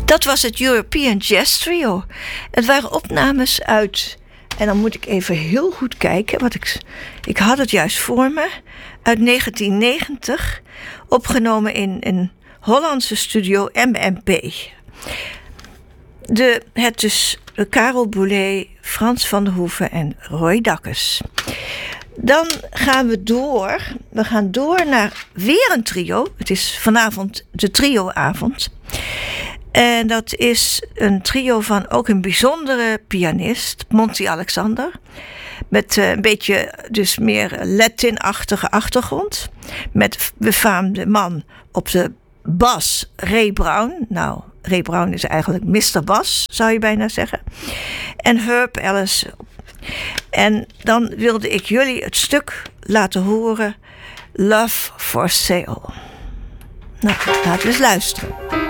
Dat was het European Jazz Trio. Het waren opnames uit... En dan moet ik even heel goed kijken. Want ik had het juist voor me. Uit 1990. Opgenomen in een Hollandse studio MMP. Het is Karel Boulet, Frans van der Hoeven en Roy Dakkes. Dan gaan we door. We gaan door naar weer een trio. Het is vanavond de trioavond. En dat is een trio van ook een bijzondere pianist, Monty Alexander. Met een beetje dus meer Latin-achtige achtergrond. Met befaamde man op de bas, Ray Brown. Nou, Ray Brown is eigenlijk Mr. Bass, zou je bijna zeggen. En Herb Ellis. En dan wilde ik jullie het stuk laten horen, Love for Sale. Nou, laten we eens luisteren.